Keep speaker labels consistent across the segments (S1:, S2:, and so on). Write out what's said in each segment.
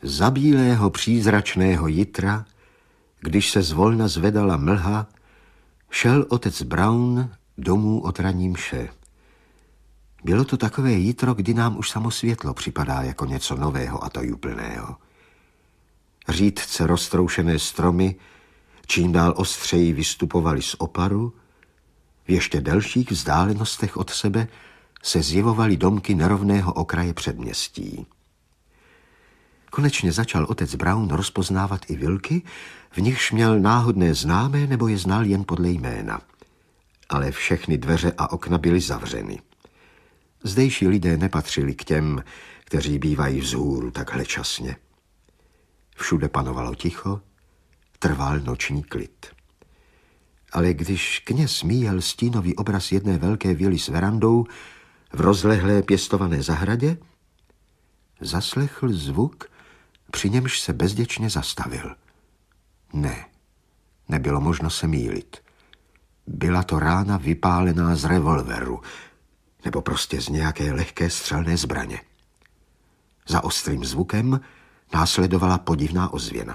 S1: Za bílého přízračného jitra, když se zvolna zvedala mlha, šel otec Brown domů od ranní mše. Bylo to takové jitro, kdy nám už samo světlo připadá jako něco nového a tajuplného. Řídce roztroušené stromy čím dál ostřeji vystupovaly z oparu, v ještě delších vzdálenostech od sebe se zjevovaly domky nerovného okraje předměstí. Konečně začal otec Brown rozpoznávat i vilky, v nichž měl náhodné známé nebo je znal jen podle jména. Ale všechny dveře a okna byly zavřeny. Zdejší lidé nepatřili k těm, kteří bývají vzhůru takhle časně. Všude panovalo ticho, trval noční klid. Ale když kněz míjel stínový obraz jedné velké vily s verandou v rozlehlé pěstované zahradě, zaslechl zvuk, při němž se bezděčně zastavil. Ne, nebylo možno se mýlit. Byla to rána vypálená z revolveru, nebo prostě z nějaké lehké střelné zbraně. Za ostrým zvukem následovala podivná ozvěna.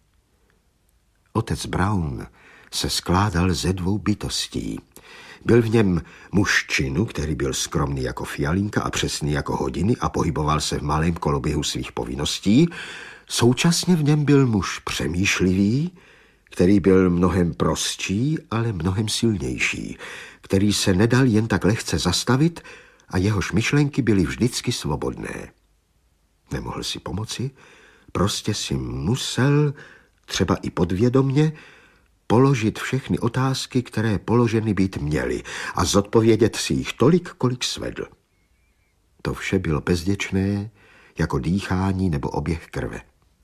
S1: Otec Brown se skládal ze dvou bytostí. Byl v něm muž činu, který byl skromný jako fialinka a přesný jako hodiny a pohyboval se v malém koloběhu svých povinností. Současně v něm byl muž přemýšlivý, který byl mnohem prostší, ale mnohem silnější, který se nedal jen tak lehce zastavit a jehož myšlenky byly vždycky svobodné. Nemohl si pomoci, prostě si musel, třeba i podvědomně, položit všechny otázky, které položeny být měly a zodpovědět si jich tolik, kolik svedl. To vše bylo bezděčné, jako dýchání nebo oběh krve.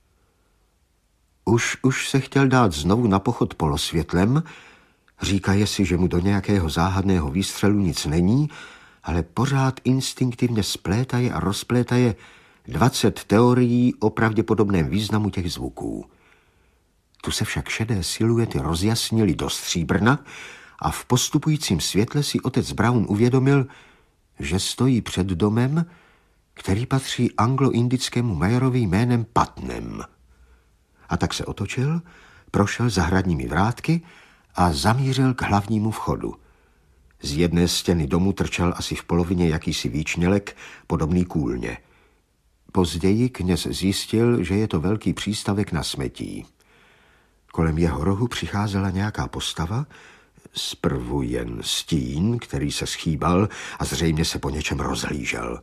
S1: Už se chtěl dát znovu na pochod polosvětlem, říkaje si, že mu do nějakého záhadného výstřelu nic není, ale pořád instinktivně splétaje a rozplétaje 20 teorií o pravděpodobném významu těch zvuků. Tu se však šedé siluety rozjasnily do stříbrna a v postupujícím světle si otec Brown uvědomil, že stojí před domem, který patří anglo-indickému majerovi jménem Putnam. A tak se otočil, prošel zahradními vrátky a zamířil k hlavnímu vchodu. Z jedné stěny domu trčel asi v polovině jakýsi výčnělek, podobný kůlně. Později kněz zjistil, že je to velký přístavek na smetí. Kolem jeho rohu přicházela nějaká postava, zprvu jen stín, který se schýbal a zřejmě se po něčem rozhlížel.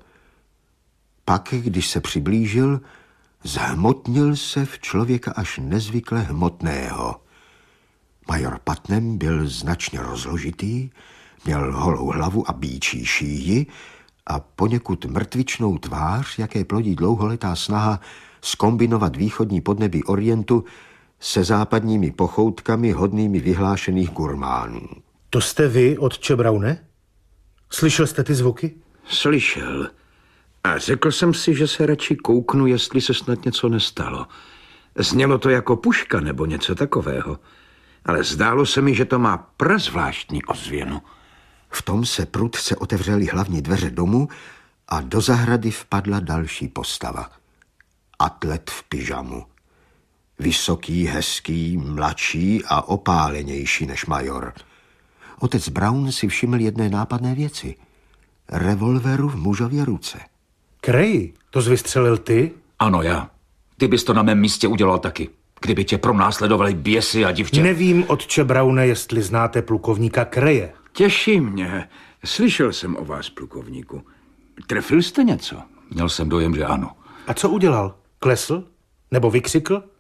S1: Pak, když se přiblížil, zhmotnil se v člověka až nezvykle hmotného. Major Putnam byl značně rozložitý, měl holou hlavu a býčí šíji a poněkud mrtvičnou tvář, jaké plodí dlouholetá snaha zkombinovat východní podnebí Orientu se západními pochoutkami hodnými vyhlášených gurmánů.
S2: To jste vy, otče Browne? Slyšel jste ty zvuky?
S3: Slyšel. A řekl jsem si, že se radši kouknu, jestli se snad něco nestalo. Znělo to jako puška nebo něco takového. Ale zdálo se mi, že to má prazvláštní ozvěnu.
S1: V tom se prudce otevřely hlavní dveře domu a do zahrady vpadla další postava. Atlet v pyžamu. Vysoký, hezký, mladší a opálenější než major. Otec Brown si všiml jedné nápadné věci. Revolveru v mužově ruce.
S2: Cray, to jsi vystřelil ty?
S4: Ano, já. Ty bys to na mém místě udělal taky. Kdyby tě pronásledovali běsy a divtě.
S2: Nevím, otče Browne, jestli znáte plukovníka Craye.
S3: Těší mě. Slyšel jsem o vás, plukovníku. Trefil jste něco?
S4: Měl jsem dojem, že ano.
S2: A co udělal? Klesl? Nebo vykřikl?